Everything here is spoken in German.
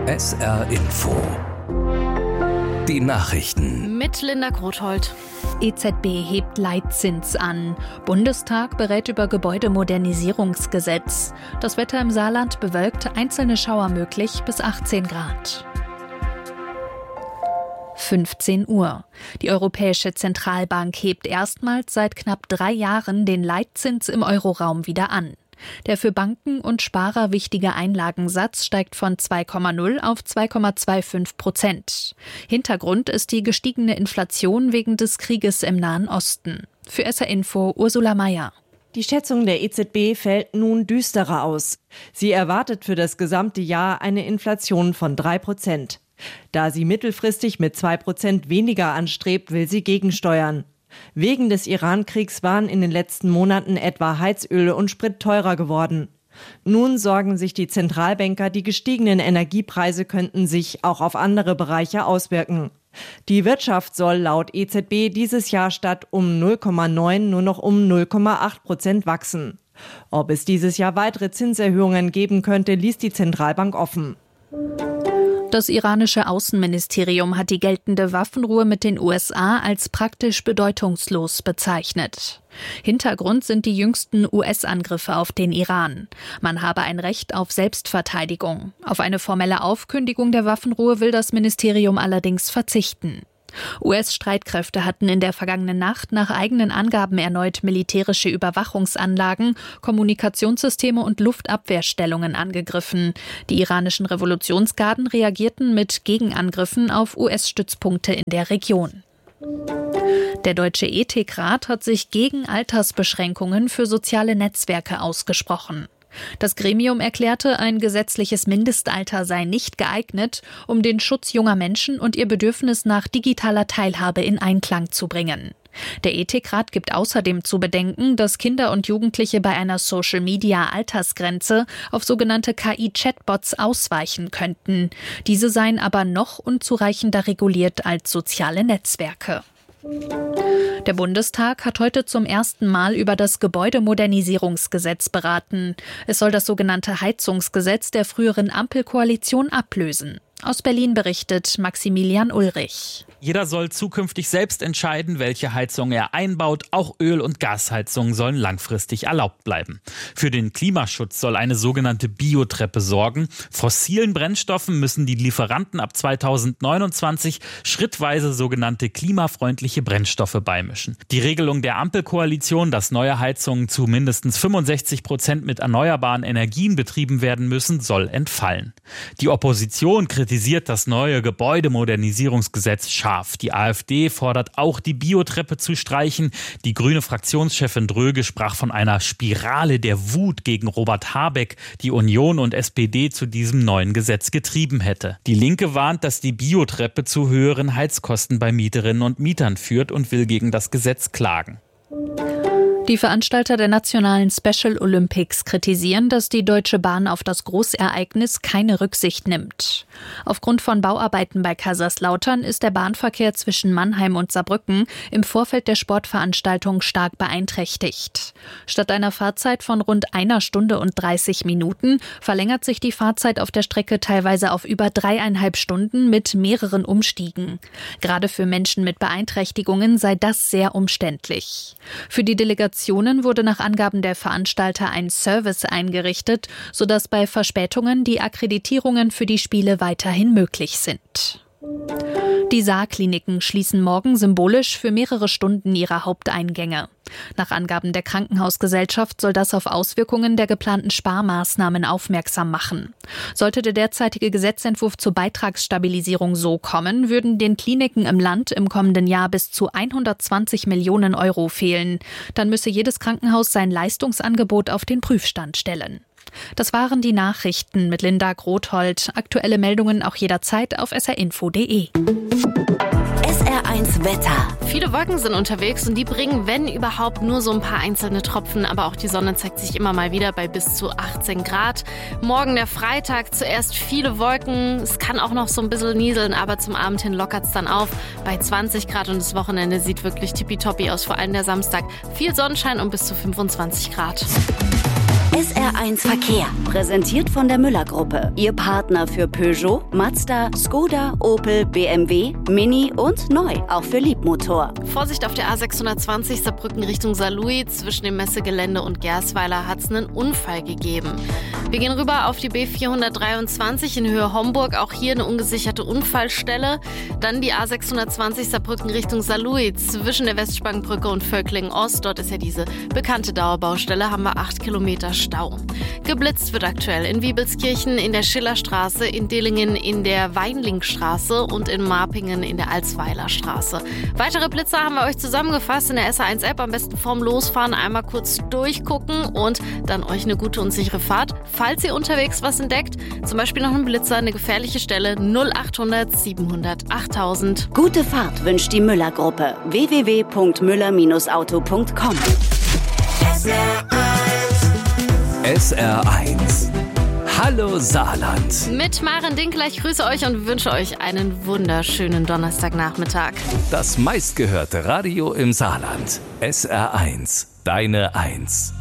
SR Info. Die Nachrichten. Mit Linda Grothold. EZB hebt Leitzins an. Bundestag berät über Gebäudemodernisierungsgesetz. Das Wetter im Saarland bewölkt, einzelne Schauer möglich bis 18 Grad. 15 Uhr. Die Europäische Zentralbank hebt erstmals seit knapp 3 Jahren den Leitzins im Euroraum wieder an. Der für Banken und Sparer wichtige Einlagensatz steigt von 2,0 auf 2,25%. Hintergrund ist die gestiegene Inflation wegen des Krieges im Nahen Osten. Für SR Info Ursula Mayer. Die Schätzung der EZB fällt nun düsterer aus. Sie erwartet für das gesamte Jahr eine Inflation von 3%. Da sie mittelfristig mit 2% weniger anstrebt, will sie gegensteuern. Wegen des Iran-Kriegs waren in den letzten Monaten etwa Heizöl und Sprit teurer geworden. Nun sorgen sich die Zentralbanker, die gestiegenen Energiepreise könnten sich auch auf andere Bereiche auswirken. Die Wirtschaft soll laut EZB dieses Jahr statt um 0,9 nur noch um 0,8% wachsen. Ob es dieses Jahr weitere Zinserhöhungen geben könnte, ließ die Zentralbank offen. Das iranische Außenministerium hat die geltende Waffenruhe mit den USA als praktisch bedeutungslos bezeichnet. Hintergrund sind die jüngsten US-Angriffe auf den Iran. Man habe ein Recht auf Selbstverteidigung. Auf eine formelle Aufkündigung der Waffenruhe will das Ministerium allerdings verzichten. US-Streitkräfte hatten in der vergangenen Nacht nach eigenen Angaben erneut militärische Überwachungsanlagen, Kommunikationssysteme und Luftabwehrstellungen angegriffen. Die iranischen Revolutionsgarden reagierten mit Gegenangriffen auf US-Stützpunkte in der Region. Der Deutsche Ethikrat hat sich gegen Altersbeschränkungen für soziale Netzwerke ausgesprochen. Das Gremium erklärte, ein gesetzliches Mindestalter sei nicht geeignet, um den Schutz junger Menschen und ihr Bedürfnis nach digitaler Teilhabe in Einklang zu bringen. Der Ethikrat gibt außerdem zu bedenken, dass Kinder und Jugendliche bei einer Social-Media-Altersgrenze auf sogenannte KI-Chatbots ausweichen könnten. Diese seien aber noch unzureichender reguliert als soziale Netzwerke. Der Bundestag hat heute zum ersten Mal über das Gebäudemodernisierungsgesetz beraten. Es soll das sogenannte Heizungsgesetz der früheren Ampelkoalition ablösen. Aus Berlin berichtet Maximilian Ulrich. Jeder soll zukünftig selbst entscheiden, welche Heizung er einbaut. Auch Öl- und Gasheizungen sollen langfristig erlaubt bleiben. Für den Klimaschutz soll eine sogenannte Biotreppe sorgen. Fossilen Brennstoffen müssen die Lieferanten ab 2029 schrittweise sogenannte klimafreundliche Brennstoffe beimischen. Die Regelung der Ampelkoalition, dass neue Heizungen zu mindestens 65% mit erneuerbaren Energien betrieben werden müssen, soll entfallen. Die Opposition kritisiert das neue Gebäudemodernisierungsgesetz scharf. Die AfD fordert auch, die Biotreppe zu streichen. Die grüne Fraktionschefin Dröge sprach von einer Spirale der Wut gegen Robert Habeck, die Union und SPD zu diesem neuen Gesetz getrieben hätte. Die Linke warnt, dass die Biotreppe zu höheren Heizkosten bei Mieterinnen und Mietern führt und will gegen das Gesetz klagen. Die Veranstalter der nationalen Special Olympics kritisieren, dass die Deutsche Bahn auf das Großereignis keine Rücksicht nimmt. Aufgrund von Bauarbeiten bei Kaiserslautern ist der Bahnverkehr zwischen Mannheim und Saarbrücken im Vorfeld der Sportveranstaltung stark beeinträchtigt. Statt einer Fahrzeit von rund 1 Stunde und 30 Minuten verlängert sich die Fahrzeit auf der Strecke teilweise auf über 3,5 Stunden mit mehreren Umstiegen. Gerade für Menschen mit Beeinträchtigungen sei das sehr umständlich. Für die Delegation wurde nach Angaben der Veranstalter ein Service eingerichtet, sodass bei Verspätungen die Akkreditierungen für die Spiele weiterhin möglich sind. Die Saarkliniken schließen morgen symbolisch für mehrere Stunden ihre Haupteingänge. Nach Angaben der Krankenhausgesellschaft soll das auf Auswirkungen der geplanten Sparmaßnahmen aufmerksam machen. Sollte der derzeitige Gesetzentwurf zur Beitragsstabilisierung so kommen, würden den Kliniken im Land im kommenden Jahr bis zu 120 Millionen Euro fehlen. Dann müsse jedes Krankenhaus sein Leistungsangebot auf den Prüfstand stellen. Das waren die Nachrichten mit Linda Grothold. Aktuelle Meldungen auch jederzeit auf srinfo.de. SR1 Wetter. Viele Wolken sind unterwegs und die bringen, wenn überhaupt, nur so ein paar einzelne Tropfen. Aber auch die Sonne zeigt sich immer mal wieder bei bis zu 18 Grad. Morgen der Freitag, zuerst viele Wolken. Es kann auch noch so ein bisschen nieseln, aber zum Abend hin lockert es dann auf bei 20 Grad. Und das Wochenende sieht wirklich tippitoppi aus, vor allem der Samstag. Viel Sonnenschein und bis zu 25 Grad. SR1 Verkehr, präsentiert von der Müller-Gruppe. Ihr Partner für Peugeot, Mazda, Skoda, Opel, BMW, Mini und neu, auch für Liebmotor. Vorsicht auf der A620 Saarbrücken Richtung Saarlouis. Zwischen dem Messegelände und Gersweiler hat es einen Unfall gegeben. Wir gehen rüber auf die B423 in Höhe Homburg. Auch hier eine ungesicherte Unfallstelle. Dann die A620 Saarbrücken Richtung Saarlouis. Zwischen der Westsprangbrücke und Völklingen Ost. Dort ist ja diese bekannte Dauerbaustelle. Haben wir 8 Kilometer Stau. Geblitzt wird aktuell in Wiebelskirchen, in der Schillerstraße, in Dillingen, in der Weinlingstraße und in Marpingen in der Alsweiler Straße. Weitere Blitzer haben wir euch zusammengefasst in der SR1-App. Am besten vorm Losfahren einmal kurz durchgucken und dann euch eine gute und sichere Fahrt. Falls ihr unterwegs was entdeckt, zum Beispiel noch einen Blitzer, eine gefährliche Stelle, 0800 700 8000. Gute Fahrt wünscht die Müller-Gruppe. www.müller-auto.com. SR1. Hallo Saarland. Mit Maren Dinkler, ich grüße euch und wünsche euch einen wunderschönen Donnerstagnachmittag. Das meistgehörte Radio im Saarland. SR1. Deine 1.